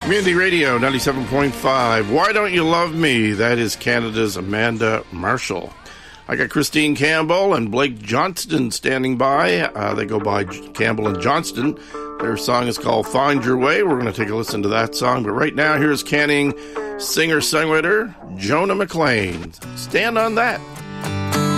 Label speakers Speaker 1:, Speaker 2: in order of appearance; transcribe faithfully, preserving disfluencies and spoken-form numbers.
Speaker 1: Community Radio ninety-seven point five. Why Don't You Love Me? That is Canada's Amanda Marshall. I got Christine Campbell and Blake Johnston standing by. Uh, they go by Campbell and Johnston. Their song is called Find Your Way. We're going to take a listen to that song. But right now, here's Canning singer-songwriter Jonah McLean. Stand on That.